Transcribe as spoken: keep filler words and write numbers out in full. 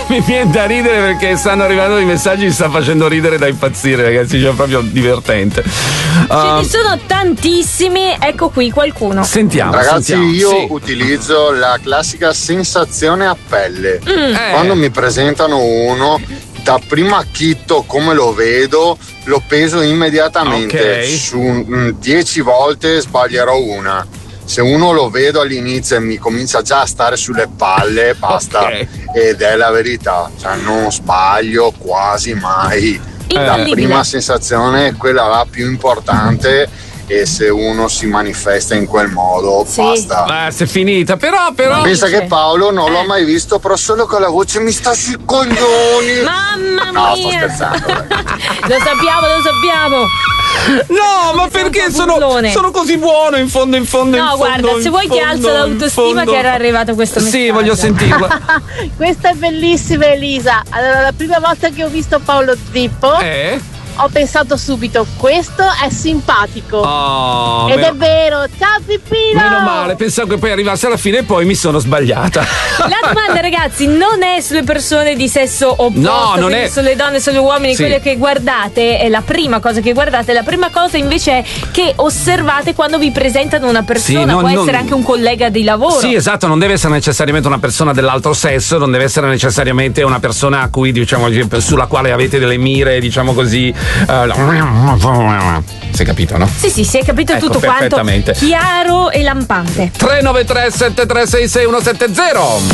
mi viene da ridere perché stanno arrivando dei messaggi, mi sta facendo ridere da impazzire, ragazzi, cioè proprio divertente. Ce Uh, ne sono tantissimi, ecco qui qualcuno. Sentiamo. Ragazzi, sentiamo. io Sì. utilizzo la classica sensazione a pelle. Mm. Eh. Quando mi presentano uno, da primo acchitto come lo vedo, lo peso immediatamente. Ok. Su dieci volte sbaglierò una. Se uno lo vedo all'inizio e mi comincia già a stare sulle palle, basta. Ok. Ed è la verità, cioè non sbaglio quasi mai. La Infallibile. prima sensazione è quella la più importante e se uno si manifesta in quel modo, Sì. basta. Eh, si è finita, però, però. Pensa dice? che Paolo non l'ho Eh. mai visto, però solo con la voce mi sta sui coglioni. Mamma No, sto mia! scherzando. eh. Lo sappiamo, lo sappiamo. No, ma Sei un perché po' sono, burlone. sono così buono in fondo, in fondo, in No, fondo. guarda, se in vuoi che fondo, alzo in l'autostima fondo. che era arrivato questo messaggio. Sì, voglio sentirla. Questa è bellissima, Elisa. Allora, la prima volta che ho visto Paolo Zippo Eh? ho pensato subito, questo è simpatico. Oh, Ed meno, è vero. Ciao Pippino! meno male, pensavo che poi arrivasse alla fine e poi mi sono sbagliata. La domanda, ragazzi, non è sulle persone di sesso opposto, No, non quindi è. sulle donne, sulle uomini, Sì. quelle che guardate, è la prima cosa che guardate. La prima cosa invece è che osservate quando vi presentano una persona, Sì, non- può essere non- anche un collega di lavoro. Sì, esatto, non deve essere necessariamente una persona dell'altro sesso, non deve essere necessariamente una persona a cui, diciamo, sulla quale avete delle mire, diciamo così. eh, si è capito, no? Sì, sì, si è capito Ecco, tutto quanto perfettamente. chiaro e lampante. tre nove tre sette tre sei sei uno sette zero